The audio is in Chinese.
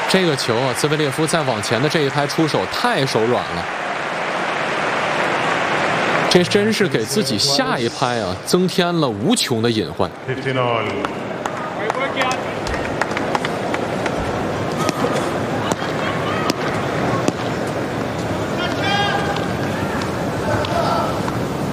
这个球啊，兹维列夫再往前的这一拍出手太手软了，这真是给自己下一拍啊增添了无穷的隐患。 15 all.